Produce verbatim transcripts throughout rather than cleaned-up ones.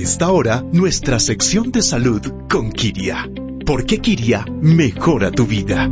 esta hora, nuestra sección de salud con Kiria. Porque Kiria mejora tu vida.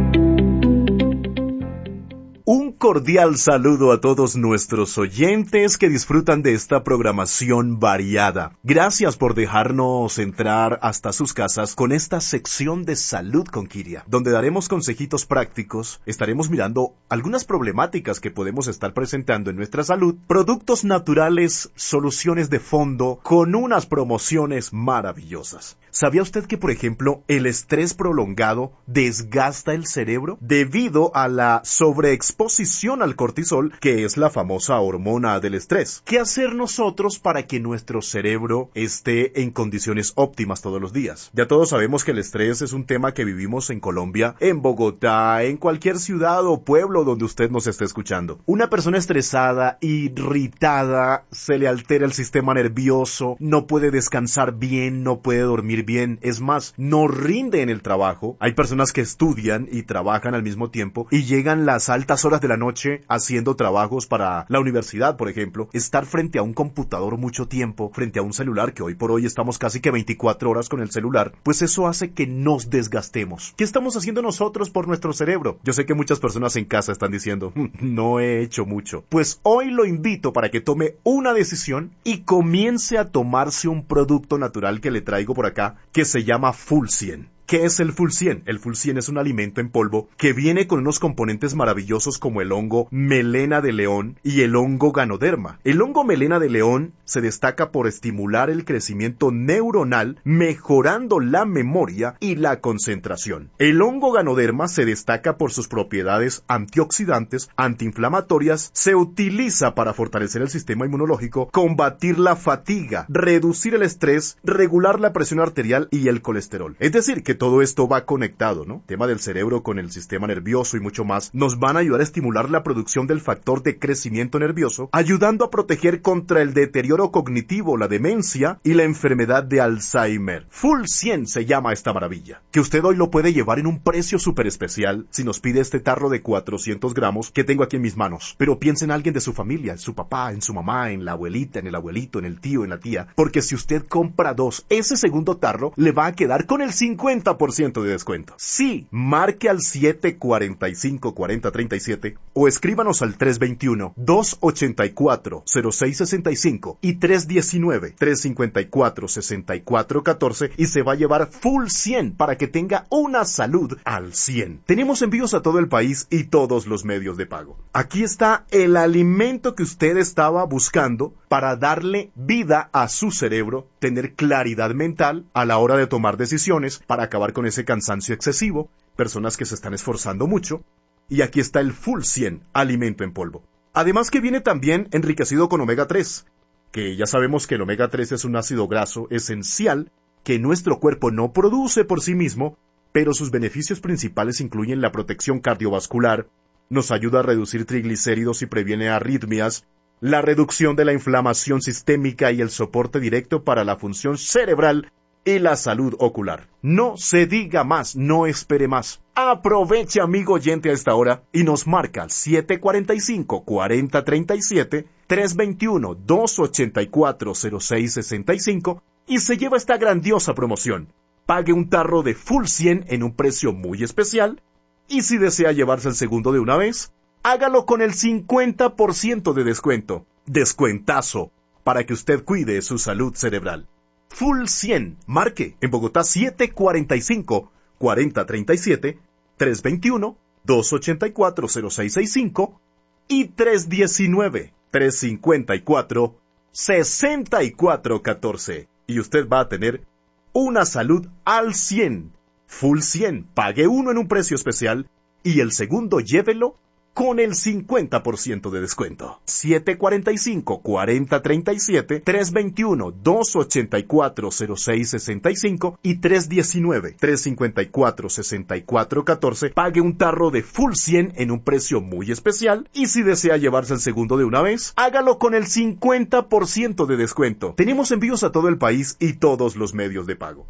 Un cordial saludo a todos nuestros oyentes que disfrutan de esta programación variada. Gracias por dejarnos entrar hasta sus casas con esta sección de salud con Kiria, donde daremos consejitos prácticos, estaremos mirando algunas problemáticas que podemos estar presentando en nuestra salud, productos naturales, soluciones de fondo, con unas promociones maravillosas. ¿Sabía usted que, por ejemplo, el estrés prolongado desgasta el cerebro debido a la sobreexposición al cortisol, que es la famosa hormona del estrés? ¿Qué hacer nosotros para que nuestro cerebro esté en condiciones óptimas todos los días? Ya todos sabemos que el estrés es un tema que vivimos en Colombia, en Bogotá, en cualquier ciudad o pueblo donde usted nos esté escuchando. Una persona estresada, irritada, se le altera el sistema nervioso, no puede descansar bien, no puede dormir bien, es más, no rinde en el trabajo. Hay personas que estudian y trabajan al mismo tiempo y llegan las altas horas de la noche haciendo trabajos para la universidad, por ejemplo. Estar frente a un computador mucho tiempo, frente a un celular, que hoy por hoy estamos casi que veinticuatro horas con el celular, pues eso hace que nos desgastemos. ¿Qué estamos haciendo nosotros por nuestro cerebro? Yo sé que muchas personas en casa están diciendo, no he hecho mucho. Pues hoy lo invito para que tome una decisión y comience a tomarse un producto natural que le traigo por acá, que se llama Full cien. ¿Qué es el Full cien? El Full cien es un alimento en polvo que viene con unos componentes maravillosos como el hongo melena de león y el hongo ganoderma. El hongo melena de león se destaca por estimular el crecimiento neuronal, mejorando la memoria y la concentración. El hongo ganoderma se destaca por sus propiedades antioxidantes, antiinflamatorias, se utiliza para fortalecer el sistema inmunológico, combatir la fatiga, reducir el estrés, regular la presión arterial y el colesterol. Es decir, que todo esto va conectado, ¿no? El tema del cerebro con el sistema nervioso y mucho más nos van a ayudar a estimular la producción del factor de crecimiento nervioso, ayudando a proteger contra el deterioro cognitivo, la demencia y la enfermedad de Alzheimer. Full cien se llama esta maravilla, que usted hoy lo puede llevar en un precio súper especial si nos pide este tarro de cuatrocientos gramos que tengo aquí en mis manos. Pero piense en alguien de su familia, en su papá, en su mamá, en la abuelita, en el abuelito, en el tío, en la tía, porque si usted compra dos, ese segundo tarro le va a quedar con el cincuenta por ciento de descuento. Sí, marque al siete cuatro cinco, cuatro cero tres siete o escríbanos al tres dos uno, dos ocho cuatro, cero seis seis cinco y tres uno nueve, tres cinco cuatro, seis cuatro uno cuatro y se va a llevar Full cien para que tenga una salud al cien. Tenemos envíos a todo el país y todos los medios de pago. Aquí está el alimento que usted estaba buscando para darle vida a su cerebro, tener claridad mental a la hora de tomar decisiones, para acabar con ese cansancio excesivo, personas que se están esforzando mucho. Y aquí está el Full cien, alimento en polvo. Además que viene también enriquecido con omega tres, que ya sabemos que el omega tres es un ácido graso esencial que nuestro cuerpo no produce por sí mismo, pero sus beneficios principales incluyen la protección cardiovascular, nos ayuda a reducir triglicéridos y previene arritmias, la reducción de la inflamación sistémica y el soporte directo para la función cerebral y la salud ocular. No se diga más, no espere más. Aproveche, amigo oyente, a esta hora y nos marca al siete cuatro cinco, cuatro cero tres siete, tres dos uno, dos ocho cuatro, cero seis seis cinco y se lleva esta grandiosa promoción. Pague un tarro de Full cien en un precio muy especial y si desea llevarse el segundo de una vez, hágalo con el cincuenta por ciento de descuento. Descuentazo para que usted cuide su salud cerebral. Full cien, marque en Bogotá siete cuatro cinco, cuatro cero tres siete, tres dos uno, dos ocho cuatro, cero seis seis cinco y tres uno nueve, tres cinco cuatro, seis cuatro uno cuatro. Y usted va a tener una salud al cien. Full cien, pague uno en un precio especial y el segundo llévelo con el cincuenta por ciento de descuento. siete cuatro cinco, cuatro cero tres siete, tres dos uno, dos ocho cuatro, cero seis seis cinco y tres uno nueve, tres cinco cuatro, seis cuatro uno cuatro. Pague un tarro de Full cien en un precio muy especial y si desea llevarse el segundo de una vez, hágalo con el cincuenta por ciento de descuento. Tenemos envíos a todo el país y todos los medios de pago.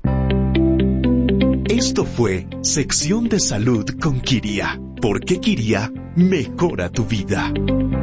Esto fue Sección de Salud con Kiria. Porque Kiria mejora tu vida.